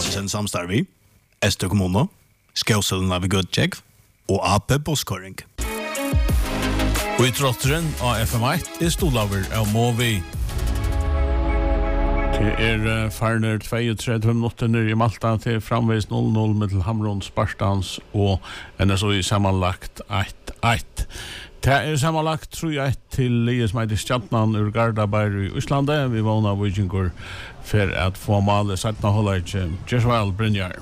sen samstarvi, Ester kommune, Skåselna vid Gudtjekv og AP Boskøring. Og i trotteren av FM1 stolaver av Movi. Det farner 32 minutter nere i Malta til framveis 0-0 med Hamrun Spartans og NSO sammanlagt 1-1. Det sammanlagt 3-1 til Lies Meidi Stjantnan ur Gardaberg i Øslande. Vi vågner Vikingur for at få malet 17 hållet Jeswell Brynjar.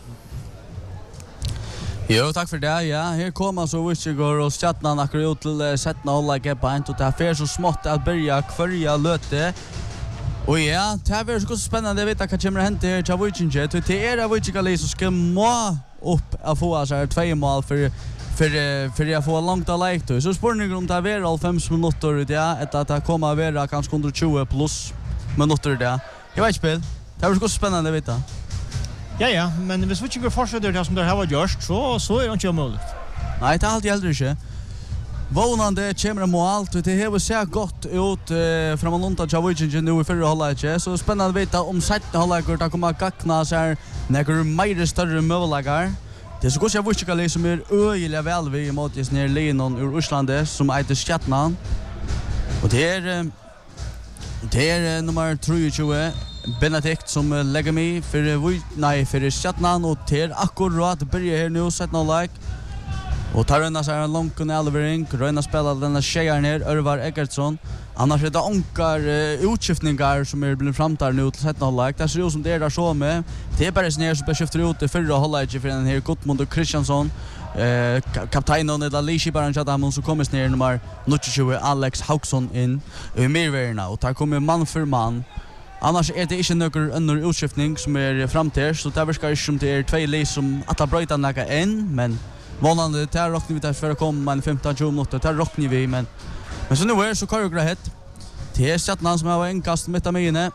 Jo, takk for det, ja. Her kommer så Vikingur og Stjantnan akkurat ut til 17 hållet Gebbeint, og det er så smått at börja kvarja løte. Og ja, det er så spennende å vite hva kommer hent her til Vikingur. Det er Vikingur som skal må opp å få seg 2 mål för jag får långt att leka. Så spårningen om det är 5 minuter det etter att det kommer att vara kanske 120 plus minuter det. Jag vet inte, det är så spännande att veta. Ja, men hvis vi ikke går fortsätter det som det här var gjort, så är det inte möjligt. Nej, det är alltid heller inte. Vånande kommer mål, det har ser gott ut från Lonta Javicin nu i förra halvlek. Så spännande att veta om sjätte halvlek det kommer att gagna sig några mer större möjligheter. Det är så gott jag visste som öjliga väl vi mot just ner Lenon ur Øslande som heter Stjärnan. Och det är nummer 23 Benedikt som lägger mig för Stjärnan och det är akkurat börja här nu sett någon like. Och tar röna sig en lång kunelvering, röna spelar denna tjejer ner Örvar Eggertsson. Annars är det onkar utskiftningar som blivit framtar nu till sätta hållet. Det ser ut som det är där så med. Det är bara snär som skiftar ut i förra hållet för den här Gottmund och Kristiansson. Kapteinen eller Lishi bara chatta som kommer ner nummer 22 Alex Hauksson in i mervärna och tar kommer man för man. Annars är det inte någon annan utskiftning som är framtär så det verkar som det är 2 lag som alla bröta några en men vanande där rockar vi där för att komma en 15-20 minuter där rockar vi men så nu är så koreograhet. Det är Stjärnan som har en kast mitt av mine.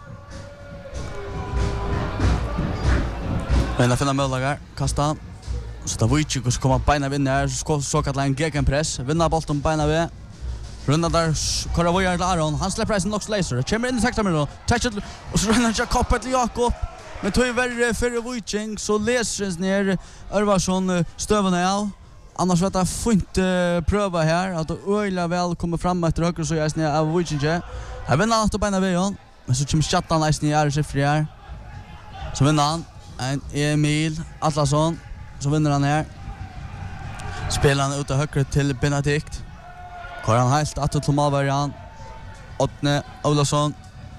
Men jag finner möjligheter kasta. Så det var inte att komma beina vinna här så kallar en gegenpress. Vinna bollen beina vid. Runda där Karavojar till Aron. Han släpper sin Nox Laser. Kommer in i 16 minuter. Touch it och så rundar jag koppet till Jakob. Men tyvärr för Viking så läser ner Örvarsson stöven av. Annars vet jag får inte pröva här att öjla väl kommer fram efter höger så jag snä av Viking. Jag vinner att beina vägen. Men så kommer Stjärnan nästan i sig fri här. Så vinner han en Emil Atlasson. Så vinner han här. Spelar han ut av höger till Benedikt. Kör han helt att till målvarian. Åtne Olausson.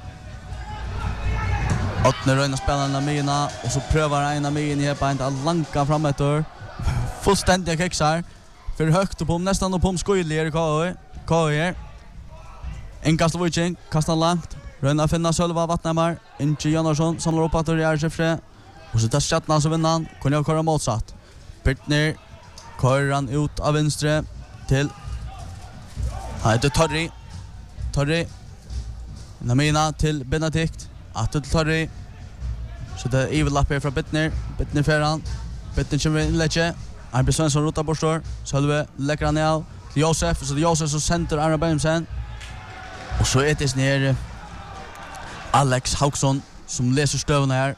Åtne röna spelarna mina och så prövar han en min här på en långa framåt. Fullständiga kexar för högt upp om nästan upp om skojligare KR. En kast Viking, kastar långt. Röna finna Sölva Vattnamar, Inge Jonasson samlar upp att det är Jeffrey. Och så tar Stjärnan så vinner han. Kunde jag köra motsatt. Brittner kör han ut av venstre till det Torri. Namina till Benedikt. Att till Torri. Så det är evil lapp här från Brittner Ferran. Brittner kommer in läge. Arbe Svensson rotar borstor. Sölve lägger han ner till Josef. Så det är Josef som center Arne Bemsen. Och så är det ner Alex Hauksson som läser stöven här.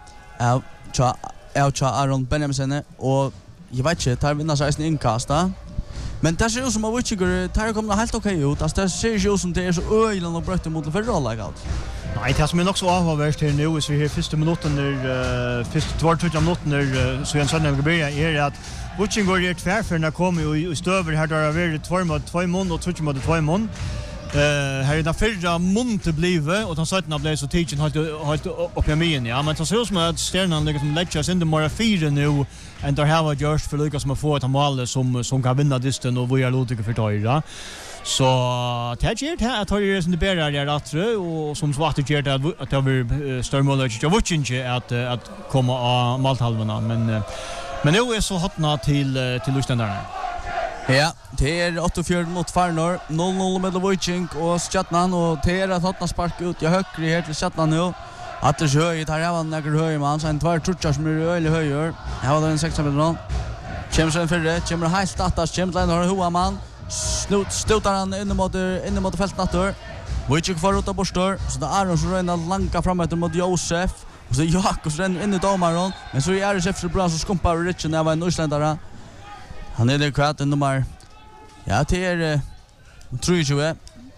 Tja Aron Benjamin och jag vet inte, tar vinna sig en inkasta. Men det ser ut som att Vikingur tar kommer helt okej ut. Alltså det ser ut som det är så öjlan och bröt mot förra hållet. Nej, det som är också avhållvärt här nu så vi har första minuten när första 22 minuter så en sån börjar är att Vikingur är tvärför när kommer i stöver här där är 2 mot 2 mun och 2 mot 2 mun. Här är det förra monte blive och han sa att han blev så teaching halt upp i min ja men det ser ut som att Stjärnan liksom lectures in the more 4 nu and där har jag just för Lucas med få att mål som kan vinna distan och vi är lite för tajra. Så det är att det som det bära är att och som svart det att det blir stormålet jag vet inte att komma av målhalvorna men nu är så hotna till Lustandarna. Ja, det är 8-4 mot Farnor, 0-0 med Viking och Stjärnan och det är att hotna spark ut jag högre här till Stjärnan nu. Att det höjt här var några höj man så en tvär trutchar som är öle höjer. Jag har den 6 minuter. Kommer sen för kommer helt attars Chamberlain har hoa man. Slutar han in mot fältnatur. Viking får ut av borstor så det är Aron som rönar långa framåt mot Josef. Och så Jakobs renner in i domaren, men så är det efter bra så skumpar Richard när var en norrländare. Han är det kvart nummer. Ja, det är tror jag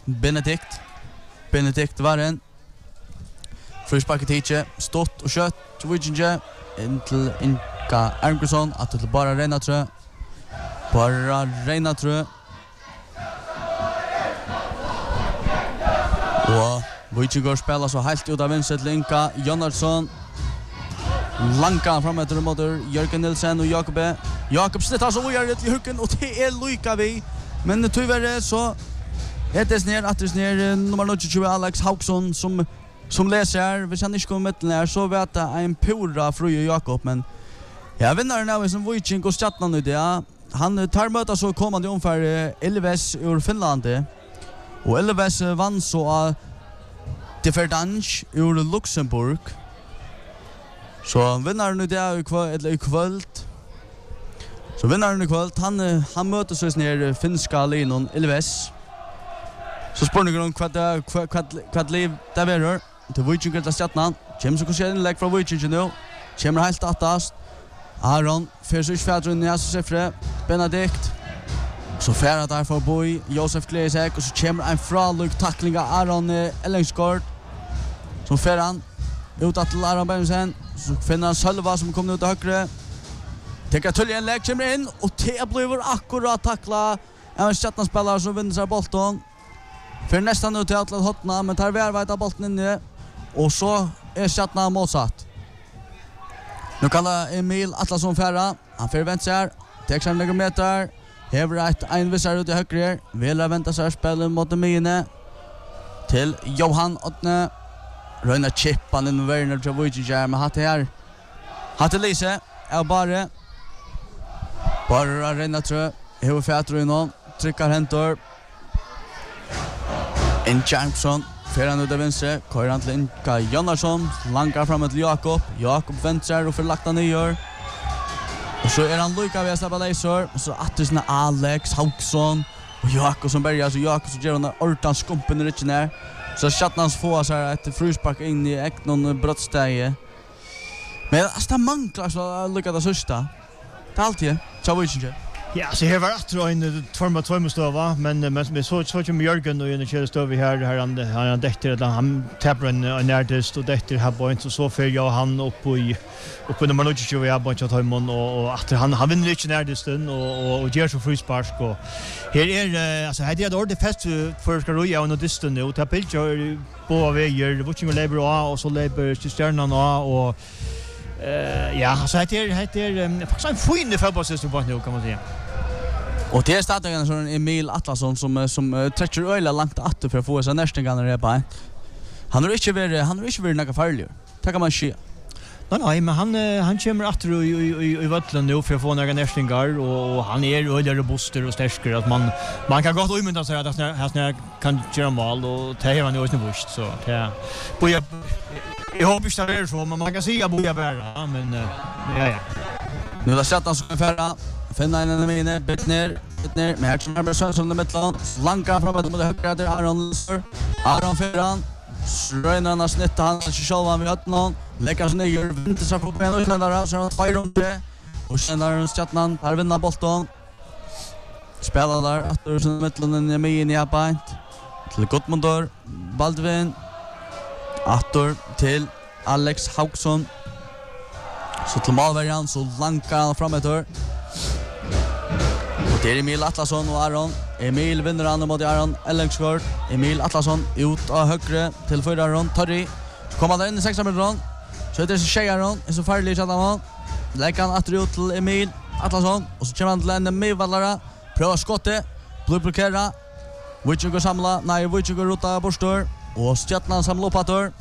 Benedikt var en frispark teacher stått och kött Wiginge in till Inka Arngresson att det bara rena tror. Bara rena tror. Och Wiginge spelar så helt ut av vänster till Inka Jonnarsson. Lanka fram efter motor Jörgen Nilsen och Jakob snittar så gör det i hucken och det är Luka vi. Men tyvärr så det ner nummer 22 Alex Hauksson som läser. Vi känner inte kommer mitten här så vet jag en pura Fröje Jakob, men jag vinner nu som Wojcik och Stjärnan nu det. Han tar möta så kommande ungefär Elves ur Finland. Och Elves vann så till Verdansk ur Luxemburg. Så vinner nu det i kväll. Så vinnaren i kväll, han möter så ner finska linon Elves. Så spurningen om vad liv det är. Det Wojcik till Stjärnan. Kommer så kanske en lägg från Wojcik nu. Kommer helt attast. Aron försöker färdra in i Asofre. Benedikt. Så färdar där för Boy. Josef Glesek. Och så kommer en fralug tackling av Aron Ellingsgård. Så färdar han utåt till Aron Bensen. Så finner han Sölva som kommer ut till högre. Tekar tull en lägg kommer in. Och det blir akkurat tackla. En Stjärnan-spelare som vinner sig bollen. För nästan ut till att hotna, men tar värva bollen inne. Och så är Stjärnan motsatt. Nu kan Emil Atlasson färra. Han förväntar sig. Tekar några meter. Hever en vissar ut i högre. Vill vänta sig spelen mot Mine. Till Johan Ottne. Röna chippan in Werner Javovic men hade Lise är bara rena tror hur fätr in trycker hentor. En Jackson Ferran ut av vänster, Koran till Inka Jonnarsson, lankar fram till Jakob vänster och förlagt han gör. Och så är han Luka vid släppa laser, och så attisna Alex Hauksson och Jakob som börjar, så Jakob så gör han ortan skumpen riktigt ner. Så Stjärnans får så här ett fruspark in i någon brottstäge. Men alltså det manklar så Luka det sista. Det är alltid, Javovic. Ja, så här var att en form 2 stova, men så kommer Jörgen och en kärstov här han däckte han tappar en närtest och däckte här på så för jag han upp på nummer 22 jag bara att han och att han vinner inte närtesten och ger så frispark och här alltså hade jag ordet fest för ska roja och distan nu ta bild på vägar Wojcik Labor och så Labor till Stjärnan och ja, så heter faktiskt en fin fotbollssystem på nu kan man säga. Och det är starten sån Emil Atlasson som träcker öle långt att för att få sig nästan gånger repa. Han har inte varit några farlig. Det kan man se. Nej, men han kommer åter i vattnet nu för att få några nästingar och han är öle robuster och starkare att man kan gott omynda sig att han kan köra mål och det är han ju också bust så det jag hoppas det är så men man kan säga boja bara men ja. Nu har Stjärnan som förra finna en Mine Bittner med här som är så som det mittland lanka framåt mot högra där Aron Ferran Röjnarna snittar han sig själva vid öppnan lägger sig ner väntar sig på en utländare så han fire runt det och sen har Stjärnan här vinner bollen spelar där att som mittland en Mine i point till Gottmundor Baldvin Attor till Alex Hauksson. Så till målvärjan så lankar han framåt. Och det är Emil Atlasson och Aron. Emil vinner han mot Aron Ellingsgård. Emil Atlasson ut av högre till förra Aron. Torri kommer där in i 6 meter. Så det är så Aron är så farlig att han lägger han att ut till Emil Atlasson. Och så kommer han till en medvallare. Prövar skottet. Blir blockerad. Wojcik går samla. Nej, Wojcik går rota borstor. Och Stjärnan samlar upp att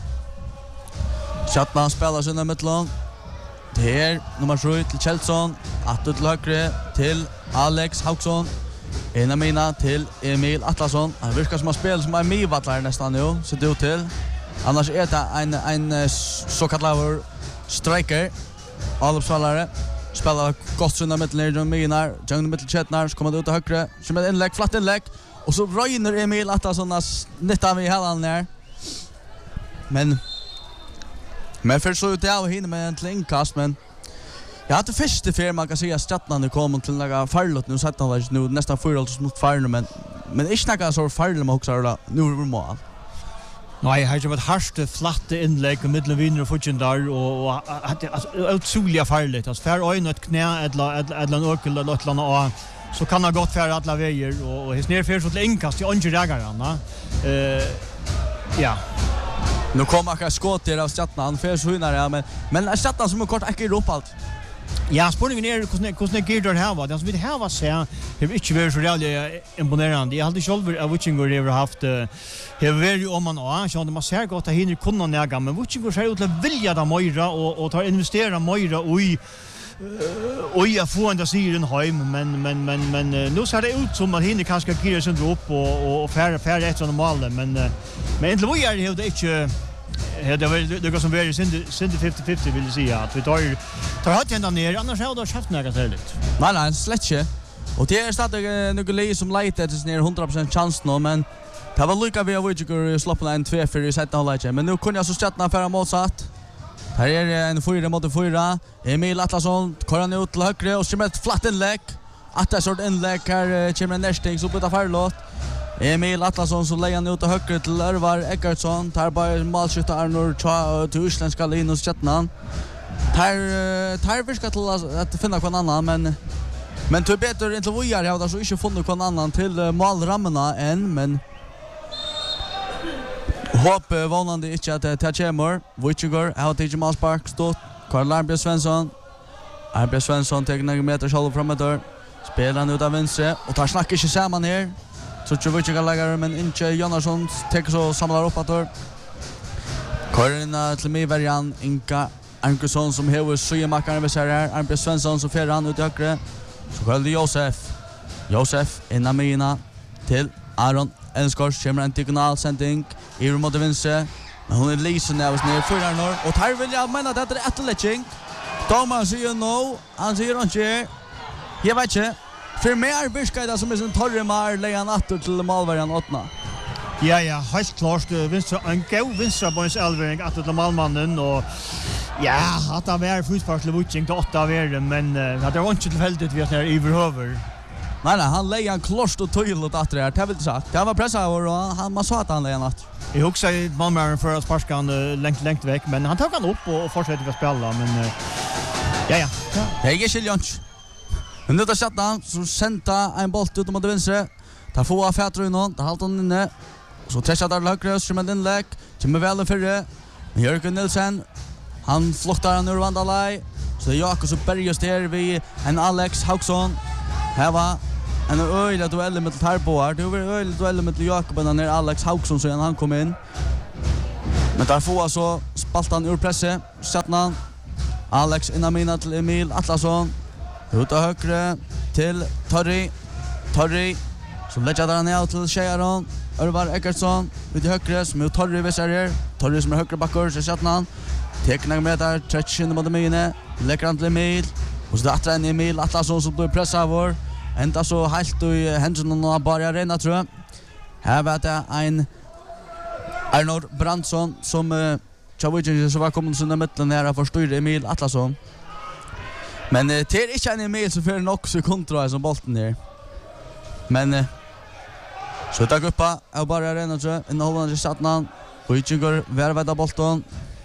Stjärnan spelar sig i mittlån. Det är nummer 7 till Kjellson. Att till högre till Alex Hauksson. En av mina till Emil Atlasson. Han verkar som han spelar som en mivallare nästan nu. Så det ut till. Annars är det en så kallad striker. Avloppsfallare. Spelar gott sunda mittlån i minar. Jungen mittel Kjettnar. Så kommer det ut till högre. Som ett inlägg, flatt inlägg. Och så röjner Emil Atlasson att nyttar vi hela ner. Men Men för så det av hinner med en inkast, men jag hade första för man kan säga Stjärnan nu kommer till några farligt nu sätter han nu nästan 4 mot farligt men inte några så farligt med också då nu är det mål. Nej, har ju varit harst flatt inlägg och mitten vinner och fortsätter där och alltså otroligt farligt. Alltså för ögon ett knä eller en ökel eller ett annat så kan ha gått för alla vägar och his ner för så till inkast i andra jägarna. Ja. Nu kommer jag skott där av Stjärnan för så hinner men Stjärnan som är kort inte upp allt. Ja, spårningen hvordan det girdar her var. Altså, vi her var seg, har ikke vært så reallig imponerende. Jeg hadde selv av Wutchingur har haft, har vært om man også, så man ser godt at hinner kunne nega, men Wutchingur ser ut til å vilja da møyra, og tar investera møyra og jeg får enda siren heim, men nu ser det ut som at hinner kanskje girer sin opp og færre etter normale, men egentlig vi har det ikke. Det går som väldigt synd 50-50 vill jag säga att vi tar hatt ända ner annars har det haft några särskilt. Nej, slett inte. Och det är stadigt några som letar till ner 100% chans nu men det var lika vi har ju släppt en 2 för i sätta hållet men nu kunde jag så Stjärnan föra motsatt. Här är en 4 mot 4. Emil Atlasson kör ut till höger och kommer ett flatt inlägg. Att det sort inlägg här kommer en nästing så på det farlåt. Emil Atlasson som lägger ut till höger till Örvar Eckartsson. Tar bara målskytt Arnor till utländska linjen hos Stjärnan. Tar viska till att finna någon annan men till bättre inte vi har så inte funnit någon annan till målrammorna än men hopp vanande inte att det kommer. Wutchingur har tagit målspark stått. Karl Arbjörn Svensson. Arbjörn Svensson tar några meter själv framåt. Spelar nu ut av vänster och tar snackar inte samman här. Så tror vi inte lägger men inte Jonasson tar så samlar upp att Karin till mig varian Inka Ankersson som har Sjömakaren vid sig här. Arbjörn Svensson som färdar han ut i högre. Så kallar det Josef innan mina till Aron Elskors kommer en diagonal sändning i mot vänster. Men hon är lysen där ner för norr och här vill jag mena att det är efterläggning. Thomas säger no, han säger inte. Jag vet inte. För mer viskade som är en torre mar lejan åter till målvärjan 8. Ja, helt klart vinstra en god vinstra boys elvering åter till målmannen och ja, att det var fotboll till Wutching till 8 av men det var inte tillfälligt vi att när överhöver. Nej, han lägger en klost och tydligt att det här. Det vill sagt. Det var pressad och han sa att han lägger något. Jag huxar i Malmören för att sparska han längt väck men han tog han upp och fortsätter att spela men ja. Det är inte lunch. Men nu tar Stjärnan så sända en boll ut mot vänster. Tar få av Fätrun tar halt han inne. Så träffar där högre som en inlägg. Kommer väl förre. Jörgen Nilsen han flottar han ur Vandalaj. Så Jakob så Bergöst här vid en Alex Hauksson. Här var en öjlig duell med Tarboar. Det var en öjlig duell med Jakob och när Alex Hauksson så han kom in. Men där får så spalt han ur presse. Stjärnan Alex innan mina till Emil Atlasson. Ut av högre till Torri som lägger där ner till Tjejaron. Örvar Eckartsson ut i högre som är Torri visar här. Torri som är högre backor så Stjärnan. Teknar med där 30 mot mine. Lägger han till Emil. Och så där en Emil Atlasson som blir pressad av. Ända så helt i händerna och bara rena tror jag. Här var det en Arnor Brandsson som Chavicin så var kommit såna mitten här för styr Emil Atlasson. Men det är inte en Emil som för nog sekundra som bollen där. Men så tar uppa och bara rena tror jag. En hållande Stjärnan. Wutchingur värvade bollen.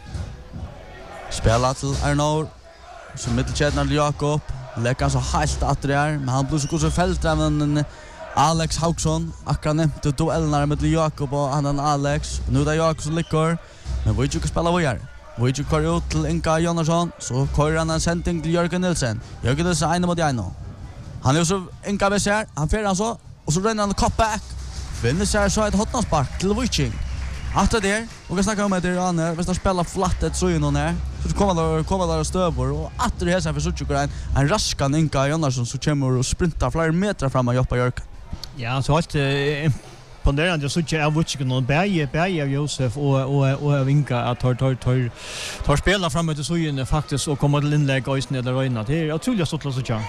Spelar till Arnor. Som mittelkedjan till Jakob. Lägger så helt att det men han blir så fält även Alex Hauksson. Akkurat nämnde duellerna med Jakob och han Alex. Nu är det Jakob som lyckar. Men vi ska spela vidare. Vi ska köra ut till Inka Jonasson. Så kör han en sändning till Jörgen Nilsen. Jörgen Nilsen en mot en. Han är så Inka besär. Han färdar han så. Och så ränner han cutback. Vinner sig så ett hotnarspark till Wutching. Efter det, och vi snackar om det Anne, vi ska spela flattet så innan här. Så kommer där stövor och efter det här för så tycker en raskan Inka Jonasson så kommer och sprintar flera meter fram och jobbar Jörgen. Ja, så allt imponerande så tycker jag Wutching och Berge av Josef och Inka att tar spela framåt till så inne faktiskt och kommer till inlägg och sned där inne. Det är otroligt stort så tjän.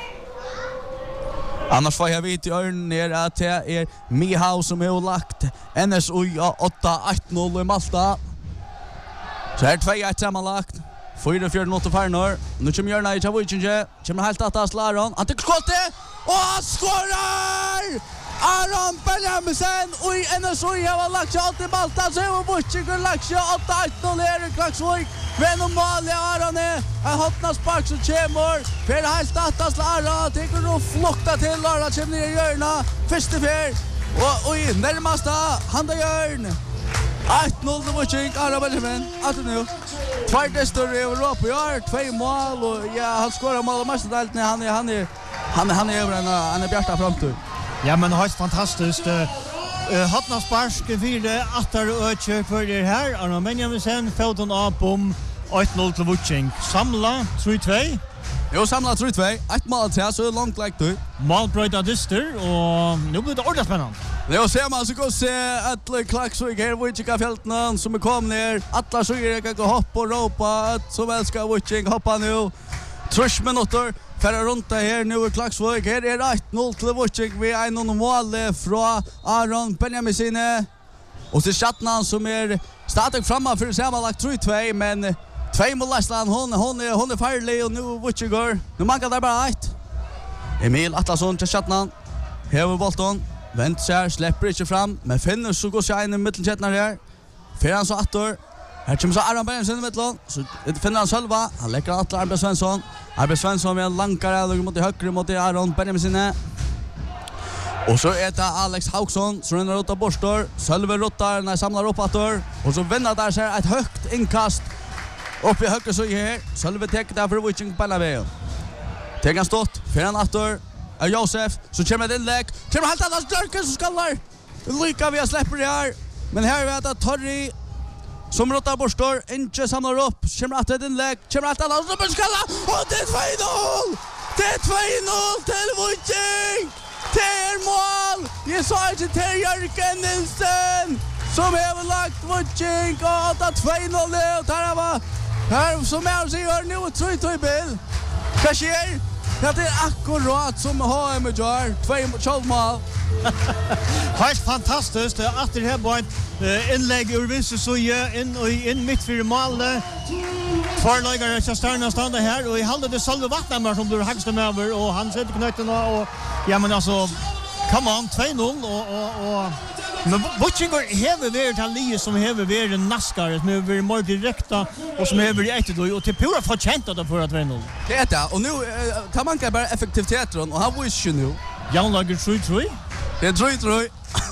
Annars får jag vid i öronen ner att det är Mihau som har lagt NSU 8-1-0 i Malta. Så här 2-1 sammanlagt. 4-4 mot Farnor. Nu kommer Jörna i Chavujcinje. Kommer helt att Slaron. Ante skottet. Och skorar! Aron Benjaminsen och i NSOI har lagt sig alltid Malta. Så har Vucic lagt sig 8-1 ner i Klagsvik. Men om mål Aron är hotna spark som kommer. För helt att Slaron. Tycker att flokta till Lara kommer ner i Jörna. Första fjär. Och i närmaste Handajörn. 1-0 till Vucic, Aron Benjamin, att nu. Tvärde större i Europa i år, 2 mål och ja, han skorar mål och mest allt när han är över en bjärta framtur. Ja, men helt fantastiskt. Hotna spark fyra attar och ökör för det här. Aron Benjaminsen, Feldon Apom, 1-0 till Vucic. Samla 3-2. Jo, samla 3-2. 1 mål till så långt like du. Målbröjda dyster och nu blir det ordentligt spännande. Jo, ser man så går se att Klagsvik här Vucic av fälten som kom ner. Alla så kan gå hopp och ropa så väl ska Vucic hoppa nu. 3 minuter för runt här nu i Klagsvik. Här är 1-0 till Vucic vid en mål från Aron Benjaminsen. Och så Chatnan som är stadigt framme för sammanlagt 3-2 men 2 målläslan hon är farlig och nu Vucic går. Nu mankar där bara 1. Emil Atlasson till Chatnan. Hever bollen. Vänt sig, släpper inte fram, men finner så går sig in i mittelketnar här. För han så attor. Här kommer så Aron Benjaminsen i mitten. Så finner han själva. Han lägger Atle Arbe Svensson. Arbe Svensson med en lankare mot höger mot Aron Benjaminsen. Och så är det Alex Hauksson som ränner ut av borstor. Sölve rottar när samlar upp attor. Och så vinner där sig ett högt inkast. Upp i höger så här. Sölve täcker där för Vucic på alla vägen. Tegan stått. För han attor. Josef, så kommer det inlägg. Kommer helt annars Björken som skallar. Lycka vi släpper det här. Men här är det Torri som rottar borstor. Inte samlar upp. Kommer att ett inlägg. Kommer helt annars som skallar. Och det är 2-0. Det är 2-0 till Vucic. Det är mål. Jag sa inte till Jörgen Nilsen som har lagt Vucic. Och det är 2-0 nu. Och här som jag säger nu 3-2 i bil. Vad sker? Ja, det är akkurat som HM gör. 2 mål. Helt fantastiskt. Att det här var ett inlägg ur vänster så in mitt för mål. Förläggare ska stanna här och i halva det Salve Vattnamar som du högsta med över och han sätter knöten och ja men alltså come on 2-0 och men Vucic har varit han Lie som har varit en naskare som har varit mer direkta och som har varit ett och till pura förtjänt att för att 2-0. Det är det och nu tar man bara effektiviteten och han visst ju nu. Jan lager 3-3. Det är 3-3.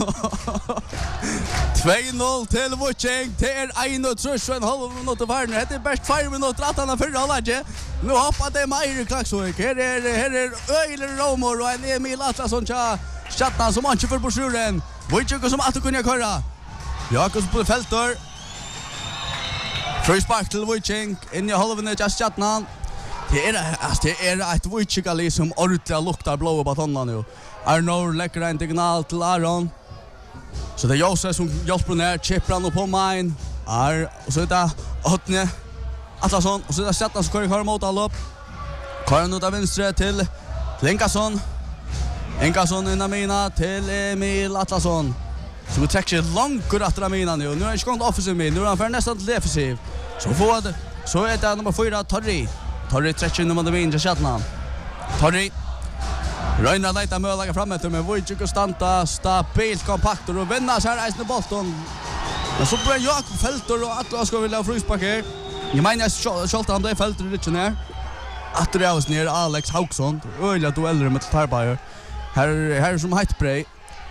2-0 till Vucic. Det är 1,5 minuter varje. Det är bäst 5 minuter att han har förra halvlek. Nu hoppar det Meyer Klagsvik. Här är Öjler Romor och en Emil Atlasson Chatnan som inte för på sjuren. Vucic som att kunna köra. Jakobs på fältor. Frispark till Vucic. In i halvan just Chatnan. Det är ett Vucic som ordentligt luktar blå på tonnan nu. Arnor lägger en signal till Aron. Så det är Josef som hjälper ner, chippar han upp på mine. Och så är det Hotne Atlasson. Och så är det Chatnan som kör mot allop. Karin ut av vänster till Inkasson. Inkasson innan mina till Emil Atlasson. Som träcker sig långt efter mina nu. Nu är det inte gått offensiv med. Nu är han för nästan till defensiv. Så är det nummer 4, Torri. Torri träcker nummer min till Chatnan. Torri. Röjna lejta möjliga framåt med Vucic och stanta stabilt kompakt och vinna så här i bollen. Men så börjar Jakob Felter och Atlas ska vilja fryspark här. Jag menar Scholta han där Felter lite ner. Atreus ner Alex Hauksson. Öliga dueller med Tarbayer. Här som Heitbrey.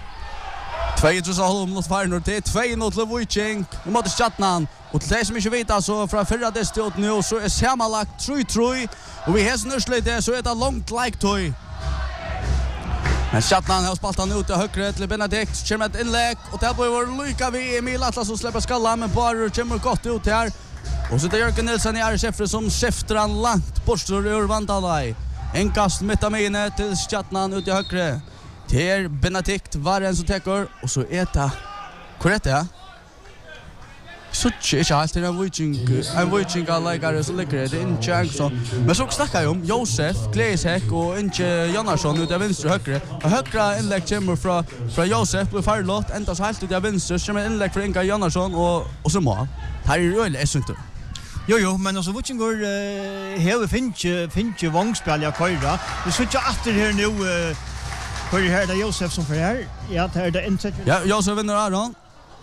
2,5 mot Farnor till 2-0 till Vucic. Nu mot Chatnan. Och till det som inte vet så från förra destot nu så är sammanlagt 3-3. Och vi häsnar slite så är det långt like toy. Men Chatnan har spalt han ut till högre till Benedikt. Kommer ett inlägg och det blir vår lycka vi Emil Atlas som släpper skallan men bara kommer gott ut här. Och så det är Jörgen Nilsson i Arreskefre som skiftar han långt bortstor ur Vandalaj. En kast mitt av minne till Chatnan ut till högre. Till Benedikt var en som täcker och så är det korrekt ja. Så inte allt det Vucic lägger så lägger det in chans så. Men så snackar jag om Josef Gleshek och inte Jonasson ut av vänster högre. Och högra inlägg kommer från Josef blir farlott ända så helt ut av vänster som en inlägg för Inga Jonasson och så mål. Här är det ju sunt. Jo, men alltså Wutchingor hever finche vångspel jag köra. Vi switcha efter här nu för här där Josef som för här. Ja, det är det insett. Ja, Josef vinner Aron.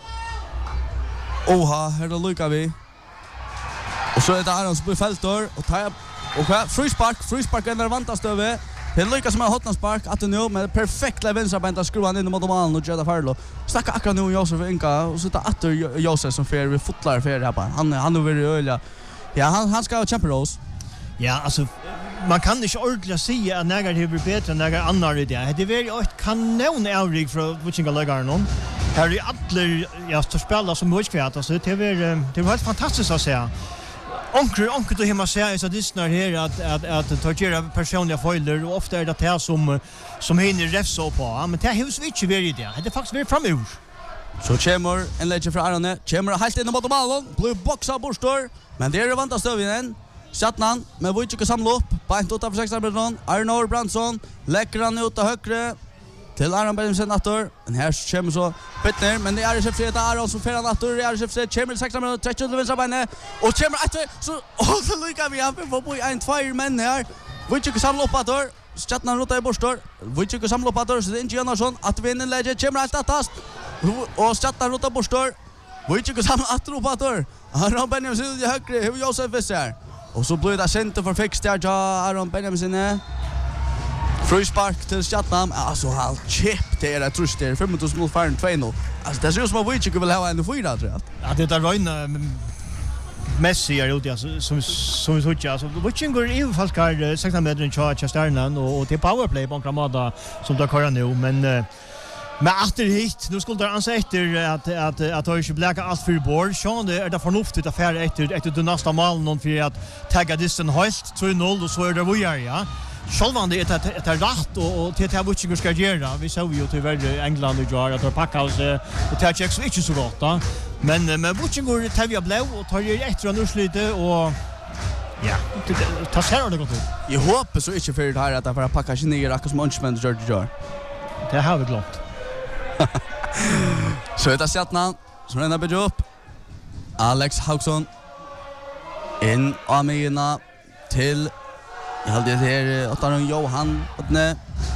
Oha, här då lyckas vi. Och så är det Aron som blir fältor och tar och frispark ändrar vantast över. Det lyckas som en hotnarspark att nu med perfekt vänsterbent att skruva in mot målen och göra färlo. Snacka akkurat nu Josef Inka och så tar åter Josef som för vi fotlar för här bara. Han är väl öliga. Ja, han ska ha Champions. Ja, alltså man kan inte ordentligt säga att några det blir bättre än några andra idéer. Det är väl ett kanon avrig för Wutchinga lägger någon. Här är alla så spelar som mycket så det är helt fantastiskt att se. Onkel då hemma säger så dissnar här att torgera personliga följder och ofta är det här som hinner refsa på. Men det hus vi inte ver det. Det är faktiskt vi framur. Så kommer en legend från Arne. Kommer helt in mot målen. Blue box av Borstor. Men det är vanta stövinen. Schattnan med Wojciech samla upp. Bant utanför 16 meter. Arnor Brandsson läcker han ut till högre. Till Aron Benjamin Natur. Men här kommer så Bittner, men det är ju Fred Aron som förra Natur. Det är ju Fred kommer 16 meter 30 till vänstra benet och kommer efter så så lyckas vi han får på en två män här. Wojciech samla upp att Schattnan rota i Borstor. Wojciech samla upp att så det är inte Jonasson att vinna läget kommer allt attast. Och Schattnan rota Borstor. Wojciech samla att ropa att Aron Benjamin i högre. Hur Josef Visser. Och så blir det sent för fix där Aron Benjamin. Frispark till Schattnan. Alltså halt chip det är trust där 5-0 för 2-0. Alltså det ser ut som att Wojciech vill ha en 4 tror jag. Ja, det där Röjna Messi är ute som vi såg alltså Wojciech går i fall kar 16 meter i charge stjärnan och till powerplay på Kramada som där kör nu men efter hit nu skulle det anse efter att har ju bläka allt för bord så det är det förnuftigt att färra efter det nästa mål någon för att tagga disten helt 2-0 och så är det vi ja. Självande är det rätt och till att Wutchingor ska göra. Vi såg ju tyvärr England och gör att de packar oss och tar checks inte så gott då. Men med Wutchingor tar vi blå och tar ju extra nuslite och ja, det ser det gott ut. Jag hoppas så inte för det här att det bara packa sig ner akkurat som Munchman gör. Det har vi glömt. Så det är Schattnan som redan bygger upp. Alex Hauksson in Amina till jag hade det här Ottar Johan Otne.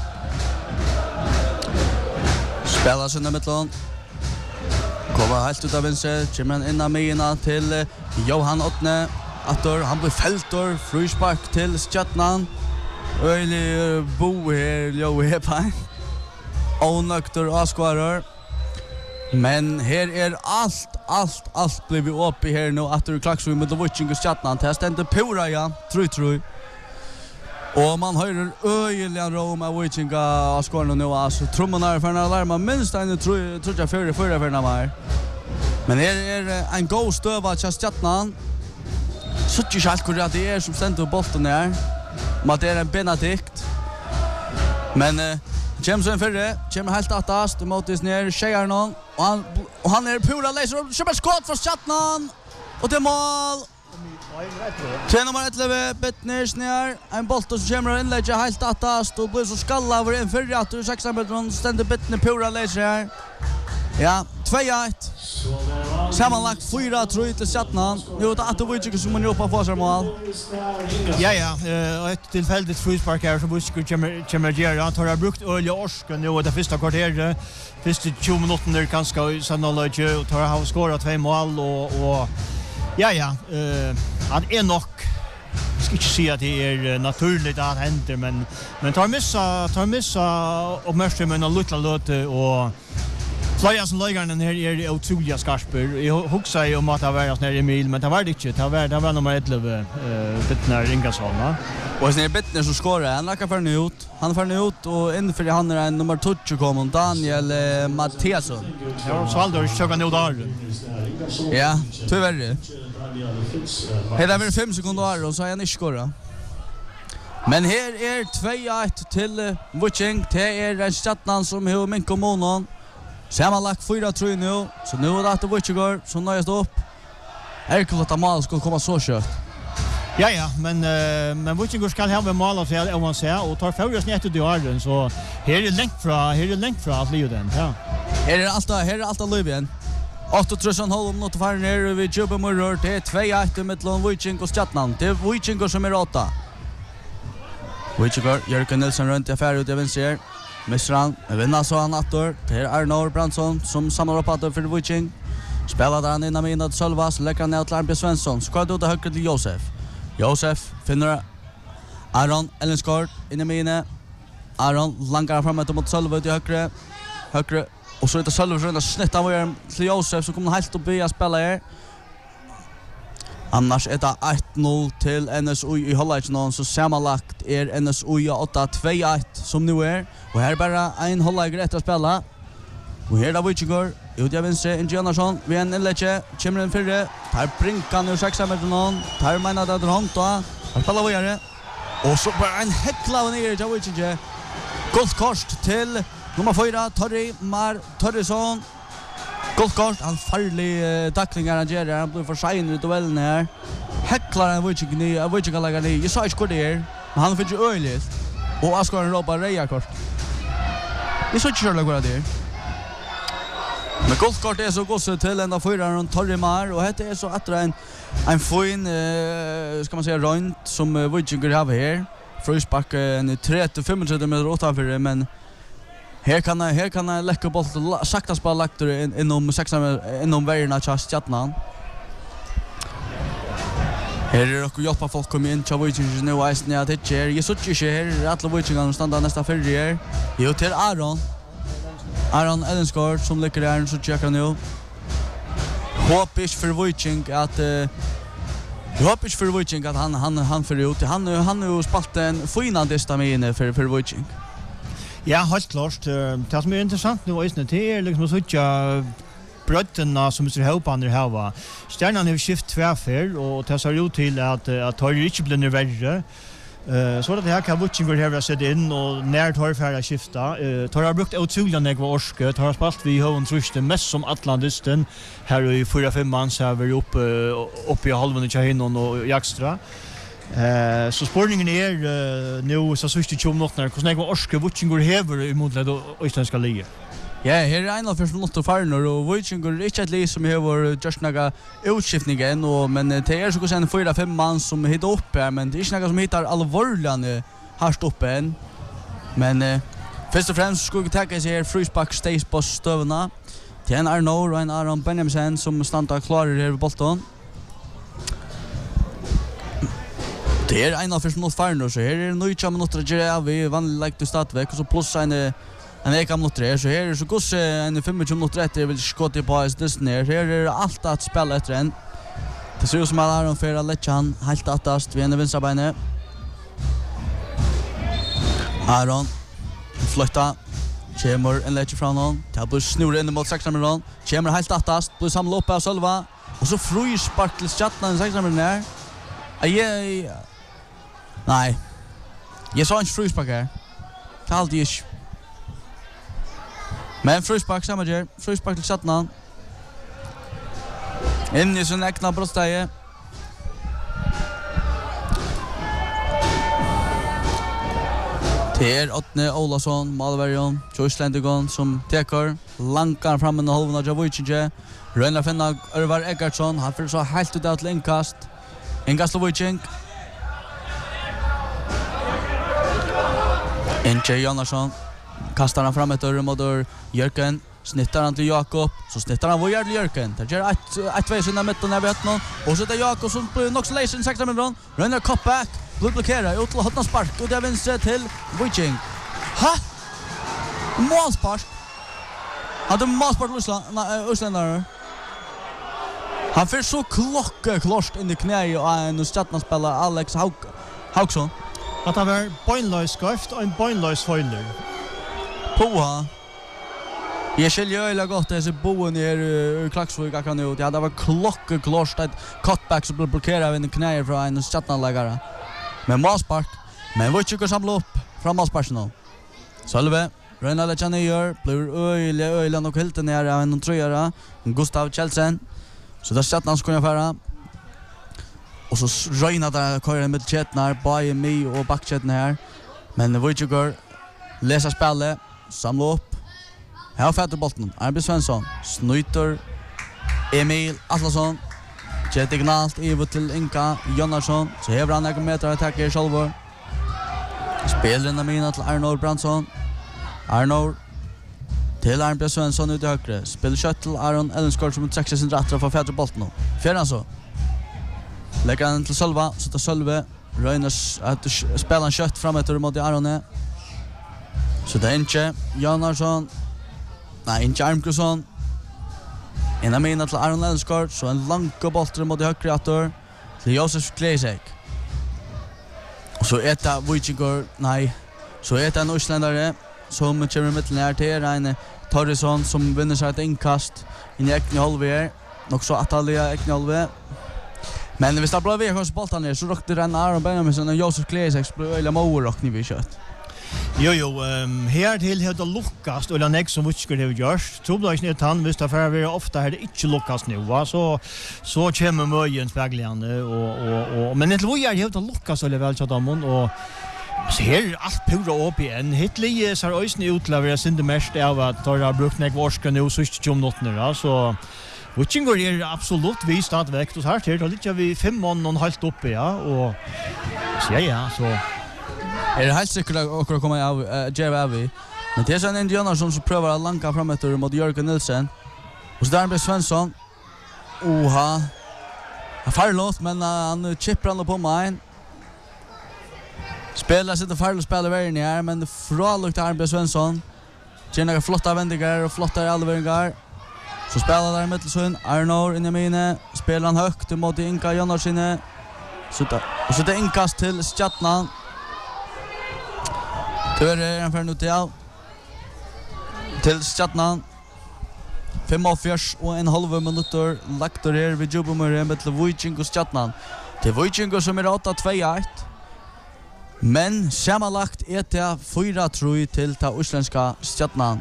Spelar sig med lån. Kommer helt ut av vänster, kommer in Amina till Johan Otne. Attor han blir fältor, frispark till Schattnan. Öli bo här Johan. Onökter Askvarer. Men här är allt blir vi uppe här nu att det klacks vi med Wutching och Schattnan. Det ständer pura ja, tror. Och man hör öjliga rom av Wutching och skåren nu alltså trummorna för när larma minst en tror jag förra för när men här är en god stöva till Schattnan. Så det är allt korrekt det är som ständer bollen här. Det är en Benedikt. Men James kommer helt attast mot oss ner Shearnon och han är pura laser och köper skott för Schattnan och det mål. Tre nummer 11 Bittner ner en boll som kommer in lägger helt attast och blir så skalla över en förra att 6 meter ständer Bittner pura laser här. Ja, 2-1. Sammanlagt 4-3 till Schattnan. Nu att Wojciech som man jobbar på sig mål. Ja, ett tillfälligt frispark här som Wojciech kommer göra. Han har brukt olja orsken nu och det första kvarteret. Första 20 minuter kanske sannolikt och tar har skorat 2 mål och han är nog jag ska inte säga att det är naturligt att händer men tar missa uppmärksamheten en liten lite och Flöja som lägaren här är otroliga skarper. Jag huxar ju om att det var sån här Emil, men det var det inte. Det var nummer 11, Bittner Ingasson. Och sen är Bittner som skårar. Han lackar för ut. Han för ut och inför han är en nummer 12 kommer Daniel Mattiasson. Ja, så aldrig köka nu där. Ja, tyvärr. Det är väl 5 sekunder och så är han inte skåra. Men här är 2-1 till Wutching. Det är en Schattnan som har min kommunen. Sammanlagt 4-3 nu, så nu är det att Wutching som nöjast upp. Erklart att mål skulle komma så kört. Ja, men Wutching ska ha med mål av om man säger och tar förra snett ut i åren så här är längt från att liva den. Ja. Här är allt löv igen. 8-3,5 minutter før ned ved Jubbe Murrør. Det 2-1 mellom Viking og Stjatnan. Det Viking som 8. Viking, Jørgen Nilsson rundt i affære ut i venstre her. Mister han, vinner så han attor. Det Arnor Brandsson som samler opp attor for Viking. Spelar där han innan med Sölva, så lägger han ner till Arnbjörn Svensson. Ska då ta högre till Josef. Josef finner Aron Ellenskort inne med inne. Aron langar fram mot Sölva ut i högre. Högre. Och så är det Sölva som snittar av till Josef så kommer han helt upp i att spela här. Annars är det 1-0 till NSU i halvleken så sammanlagt är NSU 8-2-1 som nu är. Och här bara en halvlek rätt att spela. Och här där Vichigor ut i vänster in Jonasson vi en läge kommer en förre tar brinkan ur 6 meter någon tar menar det runt då har spelar vidare och så bara en heckla ner till Vichigor golfkort till nummer 4 Torri Mar Torresson golfkort han farlig tacklingar han gör han blir för sein i duellen här hecklar han Vichigor lägger ner jag sa inte det men han fick ju öligt och Askar ropar rejakort det så inte går det men golfkort är så gosse till ända 4 runt Torrimar och det är så att en fin ska man säga runt som Viking har här frysback en 30-35 meter utanför men här kan han läcka boll sakta spela lagt inom 6 inom vägarna just Stjatnan. Här är också hjälpa folk komma in till Viking nu är snä att det är ju så tjockt här alla Viking stannar nästa färger. Jo till Aron Ellenskort som ligger där så checkar nu. Hoppas för Viking att han för ut. Han har spalt en fina destamine för Viking. Ja, helt klart. Det som är intressant nu är det är liksom så att brötterna som är hopande här var. Stjärnan har skift tvärfär och det ser ut till att har inte blir värre. Så det här kan Viking gå här och sätta in och när tar färra skifta. Tar har brukt otroligt några orske. Tar har spalt vi har trust mest som Atlantisten här i 4-5 man så har vi upp i halvan i hinnon och Jakstra. Så spårningen är nu så sist 20 minuter hur några orske Viking går häver i motlet och isländska liga. Ja, här är en av första minuter farnor och Viking går inte ett lis som har just några utskiftningen och men det är så att 4-5 man som hittar upp här men det är inte några som hittar allvarliga härst uppe än. Men först och främst skulle vi ta sig här frysback stays på stövna. Det är en Arnor och en Aron Benjamin som stannar klar här vid bollen. Det är en av första minuter farnor så här är det 9 minuter att göra vi vanligt like to start veck och så plus en eka minuter här så här är så gosse en 25 minuter efter vill skott på oss det ner här är allt att spela efter en det ser ut som att Aron för Lechan helt attast vid en vänstra benet Aron flytta kommer en Lechan från honom tar snurrar in mot 6 meter kommer helt attast på samma lopp av Sölva och så fryspark till Stjatnan 6 meter ner nej jag sa inte fryspark här kallt ish men fryspark samma gör fryspark till Stjatnan in i sin egna brottsteje det är Åtne Olason Malverion Joyce som tekar lankar fram en halvan av Viking Rönna finna Örvar Eggertsson han får så helt ut till inkast Viking Inge Jonasson kastar han fram ett dörr mot Jörgen snittar han till Jakob så snittar han vågar till Jörgen det gör ett väg sinna mitten när vi har någon och så är det Jakob som blir nog så läsen 6 meter rönnar cutback blockerar ut till hotna spark och det vänster till Viking målspark hade målspark Östländare han får så klockt in i knä och en Stjatnan-spelare Alex Hauksson att han var pointlös skaft och en pointlös foiler Poha jag skulle göra gott det så boen ner ur Klaxvik kan ut. Ja, det var klockrent ett cutback som blev blockerad av en knä från en Stjatnan-läggare. Men målspark. Men vi tycker samla upp från målsparken nu. Sölve Röna Lechan blir öjliga och helt ner av en tröjare. Gustav Kjellsen. Så där Stjatnan ska kunna färra. Och så Röna där körer med Chetnar, Baje Mi och Backchetnar här. Men vi tycker läsa spelet, samla upp. Här har Fäderbolten, Arby Svensson, snyter Emil Atlasson. Ger diagonalt över till Inka Jonnarsson. Så hever han några meter attacker själv. Spelar in mina till Arnold Brandsson. Arnold till Arnbjörn Svensson ut i högre. Spelar kött till Aron Ellenskort som träcker sin rätt för Fäder Bolton. Fjärran så. Lägger han till Sölva. Så tar Sölve. Röjners att spela en kött framåt mot Arone. Så det är inte Jonnarsson. Nej, inte Armkrusson. En av mina till Aron Ellenskort. Så en långa bolter mot högre attor. Till Josef Glesek. Och så är Wojciechor. Nej. Så är det en isländare som kommer i mitten här till en Torresson som vinner sig ett inkast in i Ekneholve. Nog så Atalia Ekneholve. Men hvis det blir vi boltan ner så rockte den Aron Benjamin och Josef Glesek blir öliga mål rockni vi kött. Jo, här till hade luckast och den som Wojciechor har gjort. Tror jag inte han visst därför vi ofta hade inte luckast nu va så kommer möjen speglande och men det var ju hade luckast eller väl så damon och så här allt pura upp igen. Hitler så har ösn utlevererat sin det mest av att ta brukt nek varska nu så inte om något nu så Wojciechor är absolut vi start väck och här till då lite vi 5 man och halt uppe ja och så ja så är det helt säkert att komma av Jerry. Men det är en indianer som prövar att lanka framåt mot Jörgen Nilsson. Och så där blir Svensson. Oha. Han farlåt men han chippar han på mig. Spelar sitter farligt spelar väl ner men frålukt Arnbjörn Svensson. Gärna flotta vändningar och flotta allvändningar. Så spelar där Mittelsund Arnold in i mine spelar han högt mot Inka Jonnarsson. Så det inkast till Stjärnan. Det är en för nu till Stjärnan. 45 och en halv minuter lagt där vid Jobomöre med Wojciechor och Stjärnan. Till Wojciechor som är 8-2-1. Men sammanlagt är det 4-3 till ta isländska Stjärnan.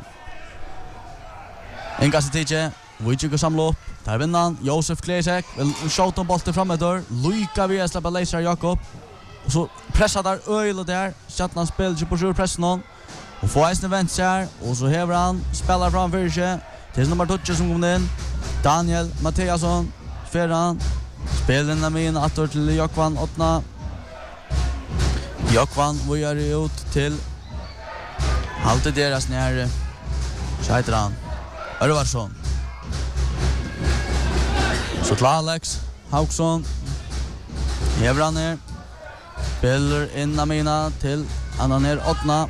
En gassetidje, Wojciechor samlar upp. Där vinner han, Josef Glesek. Vill skjuta bollen framåt. Luka vi släppa Leisar Jakob. Och så pressar där öl där. Stjärnan spelar på sjur pressen hon. Och får en vänt här och så häver han spelar framför sig. Det är nummer 12 som kommer in. Daniel Mattiasson Ferran spelar in med en attor till Jokvan Ottna. Jokvan vojar ut till alltid deras nära. Scheitran. Örvarsson. Så till Alex Hauksson. Häver han ner. Spelar in Amina till Ananer Ottna.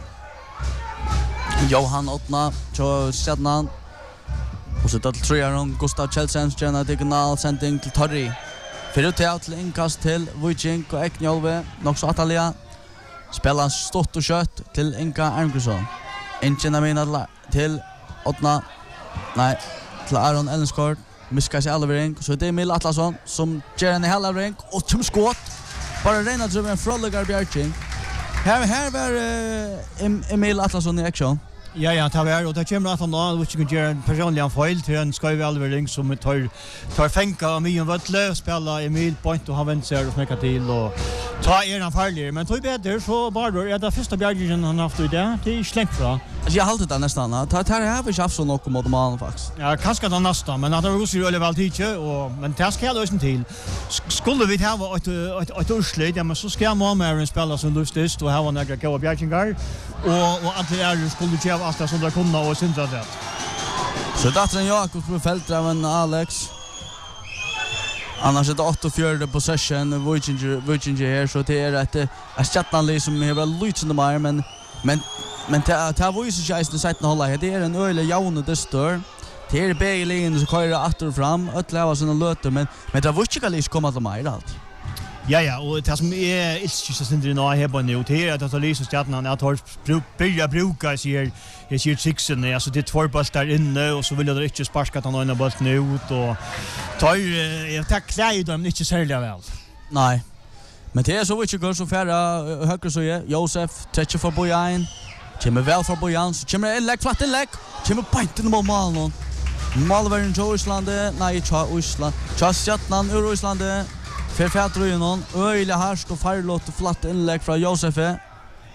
Johan Ottna till Stjärnan. Och så till Triaron Gustav Kjellsen gärna diagonal sändning till Torri. För ut till inkast till Wojciechor och Ekneholve. Nog så Atalia. Spelar stort och kött till Inka Arngrusson. Inte Amina till Ottna. Nej, till Aron Ellenskort. Miskar sig allevering. Så det är Emil Atlasson som ger en hel allevering. Och som skått. Bara rena drömmer en frölligar Bjärking. Här var Emil Atlasson i action. Ja, det var och det kommer att han då Wojciechor gör en personlig fel till en skoj allevering som tar fänka Mion Vötle spela Emil point och han vänt sig och snäcka till och ta en farlig men tog bättre så bara är det första Bjärgingen han haft idag det är slängt fra. Alltså jag hållit det nästan. Det här har vi haft så något mot man faktiskt. Ja, kanske det nästa men att det var så väl tidigt och men det ska jag lösa till. Skulle vi ha ett urslut ja men så ska man med spela som lustigt och ha några goda Bjärgingar och att det är skulle ju av allt som där kunna och synda det. Så dattren Jakob på fälträven Alex. Annars är det 8-4 possession Wojciechor här så det är ett Stjärnan som har lyssnat mer men det var ju så jäst det sätten hålla det är en öle jaune det stör. Det är Bailey som kör åter fram ötla såna löter men det Wojciechor kommer till mig allt. Ja, och det som är ilskis syndri nu här på nu det är att Lisa Stjärnan att har börja bruka sig jag ser sixen alltså det två bollar inne och så vill jag inte sparka att han har en boll ut och tar jag tacklar dem inte särskilt väl. Nej. Men det är så mycket går så färra högre så är Josef touch för Bojan. Kommer väl för Bojan så kommer en lägg flatt en lägg. Kommer pinten mot mål. Malvern till Island. Nej, till Island. Stjärnan ur Island. För Fätröjen öjla harsk och farlåt och flatt inlägg från Josef.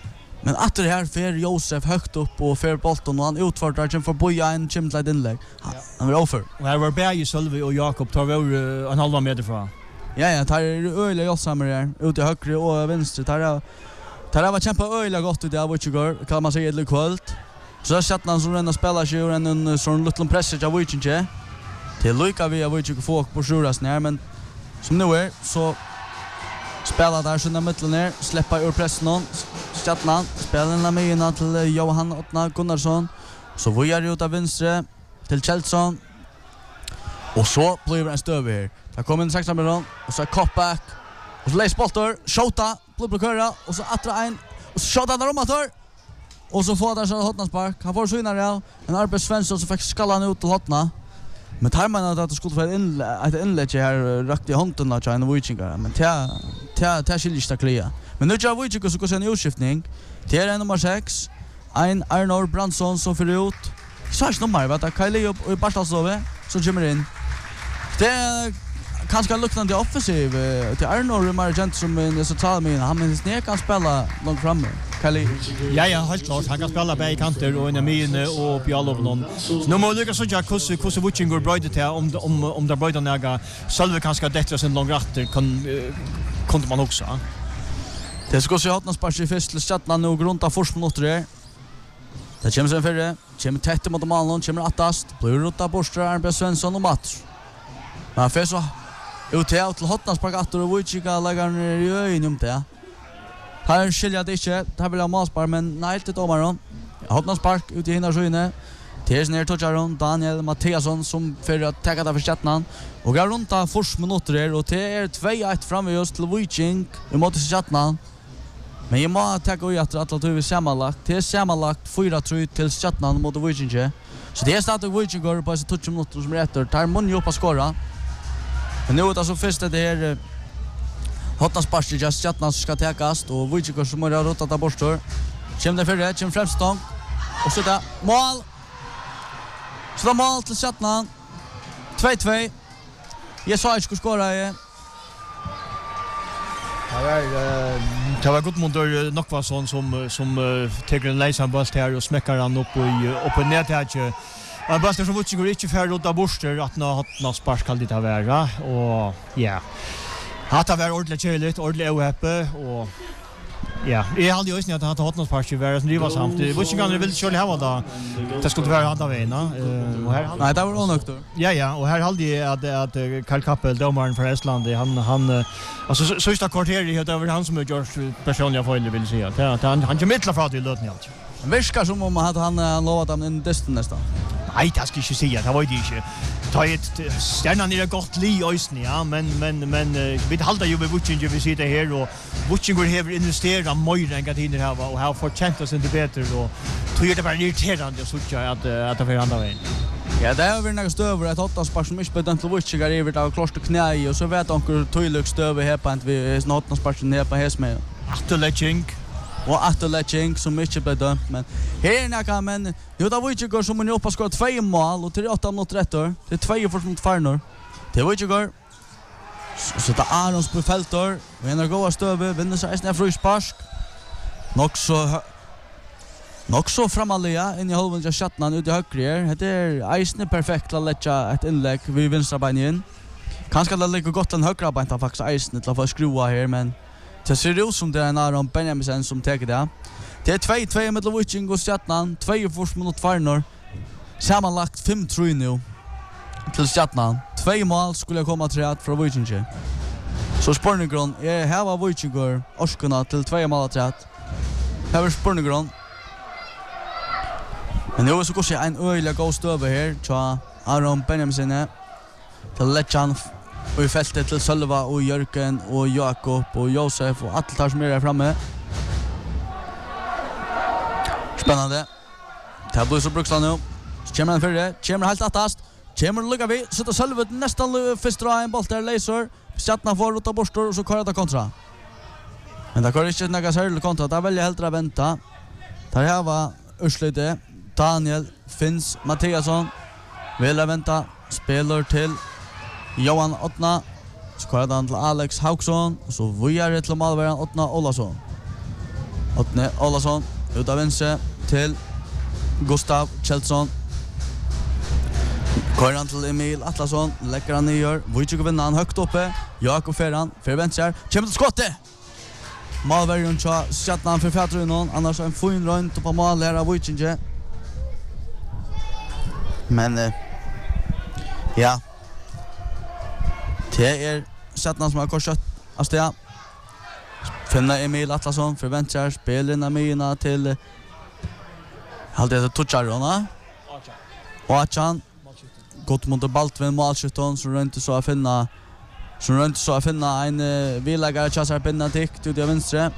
Men att det här för Josef högt upp och för bollen och han utfordrar som för boja en chimslide inlägg. Han var offer. Och här var Berge Sölve och Jakob tar över en halva meter från. Ja, tar öliga jossammer där ute höger och vänster. Tar var kämpa öliga gott ut där vad går kan man säga lite kvalt. Så sätter han som den spelar sig och en sån liten press av Wichinche. Till Luka vi har ju folk på Juras ner men som nu är så spelar där så när mitten ner släppa ur pressen och Stjärnan spelar med in till Johan Ottna Gunnarsson så vi är ut av vänster till Kjellson och så blir det en stöv här. Där kommer en 16 meter och så cutback och så läs bollar skjuta blocköra och så attra en och så skjuta där omator och så får där så Hotna spark. Han får syna där en Arbet Svensson så fick skallan ut till Hotna. Men tar man att det skulle vara ett inlägg här rakt i handen av China Wichingar men ta skilsta klia. Men nu gör Wichingar så går en utskiftning. Det är nummer 6. Ein Arnor Brandsson som för ut. Så är nummer vad Kyle upp och Bartalsove så kommer in. Det är kanske luktande offensiv till Arnor Margent som en central men han men snä kan spela långt framme. Kyle. Ja, helt klart. Han kan spela bägge kanter och in i mitten och på alla någon. Nu måste jag så jag hur Wichingar brödet här om där brödet näga själva kanske detta sen långt rätt kunde man också. Det ska se Hotna spark i första Stjärnan och grunta först minuter där. Det kommer sen förre, kommer tätt mot Malmö, kommer attast, blir rota Borström, Arbet Svensson och Mats. Men för så ut till Hotna spark åter och Wichingar lägger ner i ögonen det. Här skiljer det inte, det vill jag målspar men nej till domaren. Hotna spark ut i hinna skyne. Ters ner toucharon Daniel Mattiasson som för att ta det för Stjärnan och går runt av första minuter och det är 2-1 framme just till Wichingar i mot Stjärnan. Men jag må ta gå att alla två sammanlagt. Det är sammanlagt 4-3 till Stjärnan mot Wichingar. Så det är stadigt Wichingar på så 20 minuter som rätter. Tar mun ju upp att skåra. Men nu är det så först det är Hotna spark i Stjärnan ska täckas och Wichingar som har rotat av Borström. Kommer det förre, kommer främst stång. Och så där mål. Så det mål till Stjärnan. 2-2. Jag sa inte skåra i. Det var gott motor Nockvason som tar en lejsan boll här och smäckar han upp i nättaget. En boll som Wichingar inte för ut av Borström att Hotna spark kan det vara och ja. Att det var ordentligt kärligt, ordentligt ohäppe och ja, jag hade ju inte att Hotna spark var det driva samt. Wichingar vill köra här då. Det skulle vara andra vägen och här nej, det var onökt. Ja, och här hade jag att Karl Kappel domaren för Estland han alltså sista kvarteret över han som gör personliga fel vill säga. Han kommer mittla för att det lödning allt. Verkar som om han lovat dem en destin nästan. Nej, det ska jag inte säga. Det var ju inte. Ta ett Stjärnan är gott li ösni, ja, men vi håller ju med Wichingar vi sitter här och Wichingar har investerat mer än gatiner här och har fått känt oss inte bättre och tror det bara irriterande så att det för andra vägen. Ja, det är väl några stöver att Hotna spark som inte till Wichingar är vid av kloster knä och så vet onkel tydligt stöver här på att vi Hotna spark ner på häs med. Atterletching och Atterletching som inte blev dömt men här näka men nu då Wichingar som nu hoppas skott 2 mål och 3-8 mot rätter. Det är 2 för mot Farnor. Det Wichingar. Så det Arons på fältor. Vi har goda stöve, vinner sig nästan frispark. Nog så framalliga in i halvan av Stjärnan ut i högre. Det är isne perfekt att lägga ett inlägg vid vänstra beinen. Kanske det ligger gott en högra bein faktiskt isne till att få skruva här men det ser ut som det är en Aron Benjaminsen som tar det. Det är 2-2 mellan Wichingar och Stjärnan, 2 mot Farnor. Sammanlagt 5-3 nu till Stjärnan. 2 mål skulle komma till rätt från Wichingar. Så spårninggrund är här var Wichingar orskarna till 2 mål till rätt. Här var spårninggrund. Men nu så går sig en öliga god stöver här till Aron Benjaminsen till Lechan och i fältet till Sölva och Jörgen och Jakob och Josef och allt där som är där framme. Spännande. Det här blir så bruksland nu. Så kommer han för det. Kommer helt attast. Kommer lycka vi. Sätter Sölva nästan först dra en boll där laser. Stjärnan får rota Borstor och så kör det kontra. Men det går inte några särskilt kontra. Det väljer helt att vänta. Där här var Urslyte. Daniel Finns Mattiasson. Vill vänta. Spelar till Johan Ottna. Så kör han till Alex Hauksson. Och så vidare till Malvern Ottna Olason. Ottne Olason. ut av venstre till Gustav Kjeldsson. Køyran til Emil Atlasson, lägger han nyer, Wojciech vinner han högt uppe, Jakob Ferran, för vänster, kommer till skottet! Malverjon tja, Stjärnan för Fätrunon, annars en fin runt på mål här av Wojciech. Men, ja, det Stjärnan som har korsat av steg. Finna Emil Atlasson för vänster, spelar in Amina till Halde Tucharona. Och Achan gott mot Baltvin målskytton som runt så att finna en vilagare chassar Benedikt ut till vänster.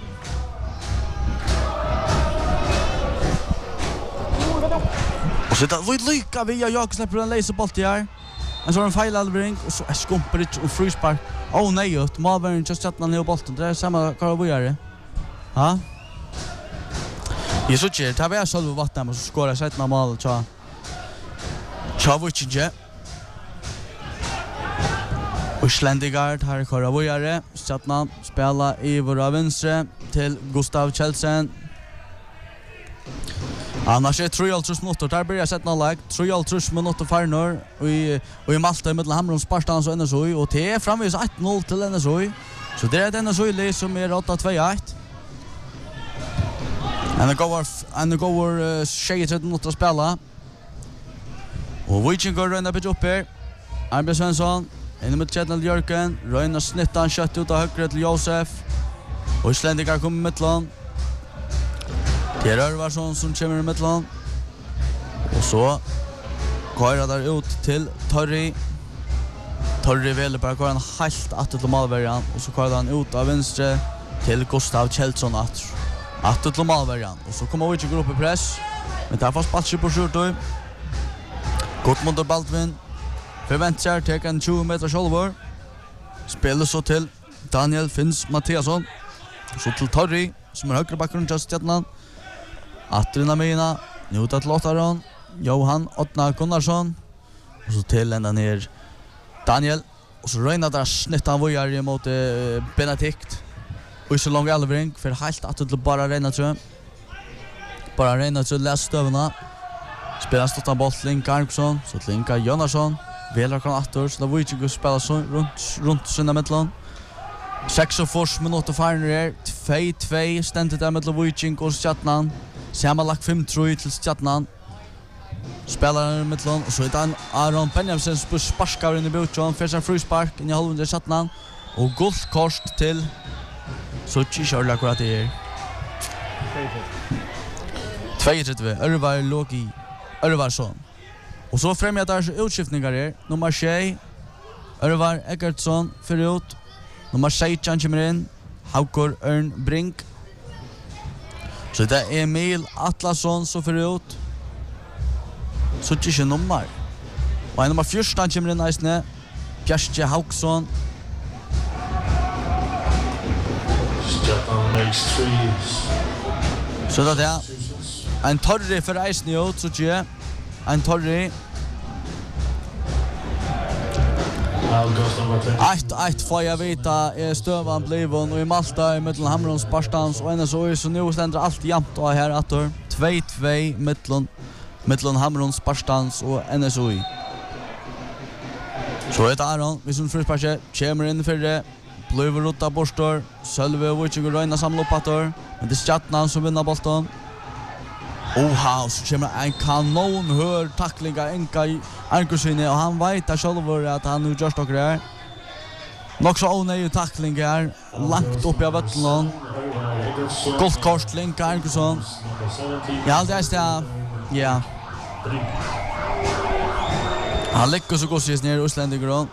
Och så där vi lycka via jag släpper en laserboll till här. En sån fejlalvring och så skumper det och frispark. Åh nej, ut Malvern just satt ner bollen. Det är samma karabojare. Ja. Jag så tjej, tar vi själva vattnet och så skorar sätta mål så. Wojciech. Och Slendigard har karabojare. Sattna spelar i våra venstre till Gustav Kjeldsen. Annars 3,5 minutter, der blir jeg sett noe lag, 3,5 minutter farnår, og i Malta mellom Hamrons Sparstans og NSOI, og det framvis 1-0 til NSOI, så det et NSOI-li som 8-2-1. Han går 23 minutter å spille, og Wojciech går røyna bytt opp her, Arnbjørn Svensson, inne med Kjetil Jørgen, røyna snittan kjøtt ut av høyre til Josef, og Slendigar kommer med midtland. Det Rørvarsson som kommer i midtland. Og så går det der ut til Torri. Torri veler bare går han helt atter til Malverjan. Og så går han ut av venstre til Gustav Kjeldsson atter til Malverjan. Og så kommer Wojciech opp i press. Men det er fast balser på skjortøy. Godt mot Baltvin. Forventer seg, tek en 20 meter sjølvår. Spiller så til Daniel Finns Mathiasson. Og så til Torri, som høyre bakgrunn til Stjärnan. Atrina Mina, Njuta till Lottaron, Johan Ottna Gunnarsson, och så till ända ner Daniel, och så röjnar där snittan vojar mot Benedikt, och så lång elvring för helt att till bara rena tror jag. Bara rena tror läs stövarna. Spelar stott boll Linka Arksson, så till Linka Jonasson, velar kan åter så då Wojciech spelar så runt sina mittlan. 6 minuter farner 2-2 stendet där mellan Wojciech och Stjärnan. Sammanlagt 5-3 till Stjärnan. Spelar i mittlan och så är det Aron Benjamin som sparkar in i Björnsson. Färsar frispark in i halvundra Stjärnan. Och guldkort till Sochi Charles akkurat det 2-3. Örvar Logi Örvarsson. Och så främjar där utskiftningar här. Nummer 6 Örvar Eggertsson för ut. Nummer 16 kommer in, Haukur Örn Brink. Så det är Emil Atlasson som får ut. Så det är inte nummer. Och nummer 14 kommer in eisne, Bjarke Hauksson. Så det är en torri för eisne ut, så det är en torri. 1-1 får jag veta stövan blivon och i Malta i mellan Hamrons Sparstans och NSOI så nu ständer allt jämnt och här att 2-2 mellan Hamrons Sparstans och NSOI. Så det Aron, vi som frisparket kommer in för det, blöver rota borstor, Sölve och Wojciech röjna samla upp attor, men det är Stjärnan som vinner bollen. Oha, så kommer en kanonhör tacklingar enka i Arkusine och han vet att själv att han nu gör stockar här. Nog så onödig tacklingar långt upp i vattnet. Golfkort Linka Arkusson. Ja, det är ja. Han lyckas så gott ner Oslandigron.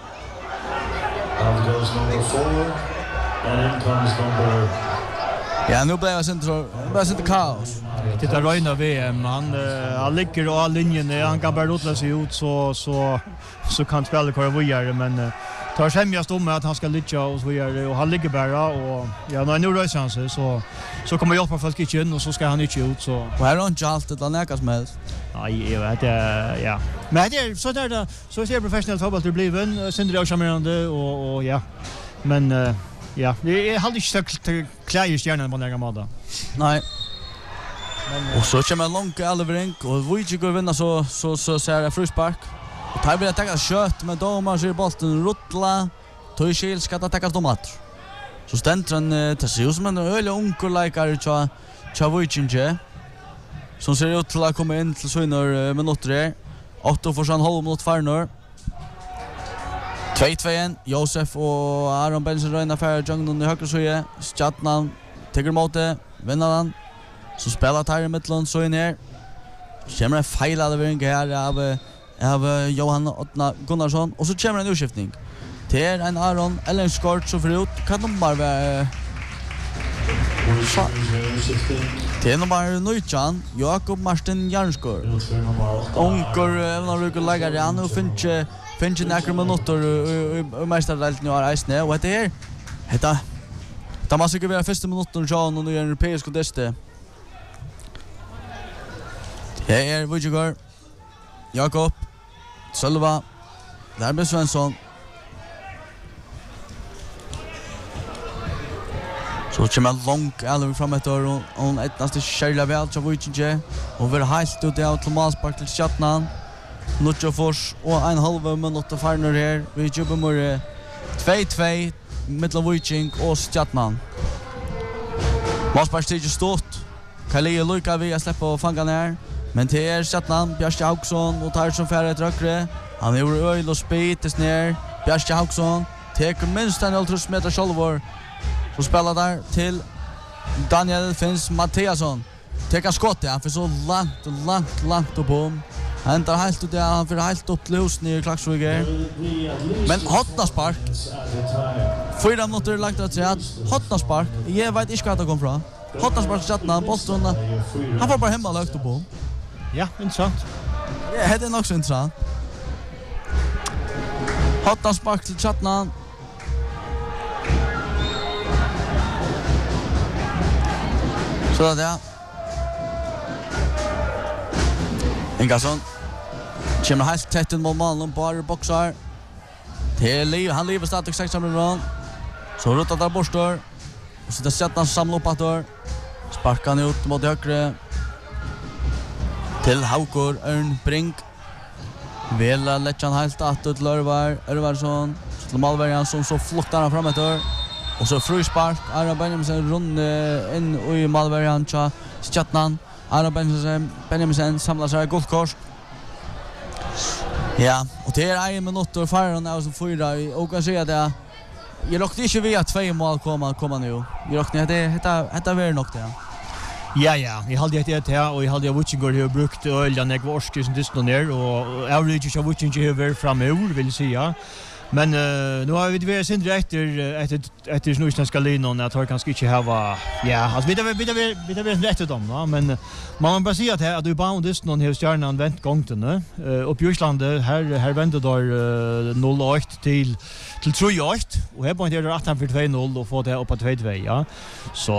Ja, nu blir jag inte kaos. Det är röjna VM. Han ligger och all linjen. Han kan bara rotla sig ut så kan spela kvar vidare. Men tar sämjast om att han ska ligga och så vidare. Och han ligger bara. Och ja, när nu röjser han sig så kommer jag hjälpa folk inte in och så ska han inte ut. Så. Och här är inte allt det näkas med. Nej, jag vet ja. Men det är så där så ser professionell fotboll till bliven. Sindre och charmerande och ja. Men ja, det är halt inte så klar i stjärnan på några månader. Nej. Och så kommer en lång allevering och Vujicic går vinna så ser det frispark. Och tar vi att ta kött men domaren ser bollen ruttla. Toyshil ska ta ta tomat. Så stentren det ser ut som en öle onkellikare tja Vujicic. Som ser ut till att komma in till Svinner minuter. 8 för sån halv minut farnor. 2-2 Josef och Aron Benson röna för Jungnon i högra sida. Stjärnan tar emot det, vinner han. Så spelar tar i mitten så in här. Kommer en fejlad över en här av Johan Ottna Gunnarsson och så kommer en utskiftning. Det är en Aron eller en skort så förut kan de bara vara det är nummer 19 Jakob Martin Jarnskor. Onkel även Rugo lägger han och finns några minuter i mästardelen och Ice och det är det måste ju vara första minuten Jean och nu är europeisk deste. Det är Vujicic, Jakob, Sölva, Darby Svensson. Så kommer en lång alldeles fram ett år och ettnaste kärliga väl till Vujicic och vi är helt ute av till Malspark till Stjärnan. Nutjofors och en halv minut och farnor här. Vi jobbar med 2-2 mellan Vujicic och Stjärnan. Malspark stiger stort. Kalle Luka vi släppa och fånga ner. Men det är Stjärnan, Bjarke Hauksson och tar som färre ett rökre. Han är öl och spites ner. Bjarke Hauksson tar minst en 11 meter självår. Så spelar där till Daniel Finns Mattiasson. Tar skottet, han får så långt upp om. Han tar helt ut det, han får helt upp lus ner i Klaxviger. Men hotnaspark. 4 minuter lagt att säga att hotnaspark. Jag vet inte vad det kom från. Hotnaspark chattna, bollen. Han får bara hemma lagt upp om. Ja, intressant. Ja, det är också intressant. Hotnaspark till chattna. Så där. Ingasson. Kommer helt tätt in mot målen bara boxar. Till han lever stadigt 6 minuter. Så ruttar där borstar. Och så där sätter han samla upp att sparkar han ut mot högre. Till Haukor Örn Brink. Vela lägger han helt att ut Lörvar Örvarsson. Till Malbergan som så flottar han fram ett. Och så frispark. Aron Benjamin rund in i Malbergan tja Stjärnan. Aron Benjamin samlar sig guldkors. Ja, och det är 1 minut och farren är som 4 och kan säga det. Jag råkade inte via 2 mål komma nu. Jag råkade det är nog det. Ja, jag hade det här och jag hade Vujicic har brukt öljan jag var som det står ner och average av Vujicic har framöver vill säga. Men nu har vi varit sin efter snusnäska linan att har kanske inte ha alltså vi rätt dem men man bara säga att du bound this någon hos Stjärnan vänt gången upp i Island här vänder där 0-8 till 3-8 och här på det är 18 för 2-0 och får det upp på 2-2 ja så